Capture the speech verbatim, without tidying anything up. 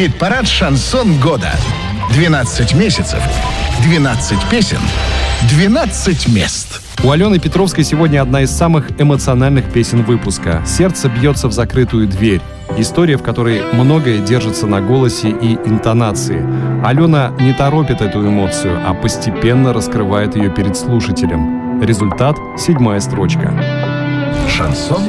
Хит-парад «Шансон года». двенадцать месяцев, двенадцать песен, двенадцать мест. У Алены Петровской сегодня одна из самых эмоциональных песен выпуска. «Сердце бьется в закрытую дверь». История, в которой многое держится на голосе и интонации. Алена не торопит эту эмоцию, а постепенно раскрывает ее перед слушателем. Результат — седьмая строчка. Шансон